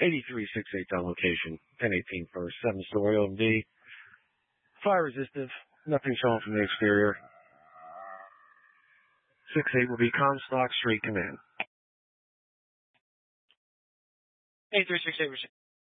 8368 on location. 1018 first, 7-story OMD. Fire resistive. Nothing showing from the exterior. 68 will be Comstock Street Command. 8368.